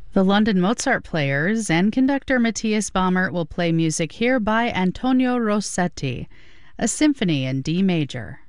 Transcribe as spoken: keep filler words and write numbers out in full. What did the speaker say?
The London Mozart Players and conductor Matthias Baumert will play music here by Antonio Rossetti, a symphony in D major.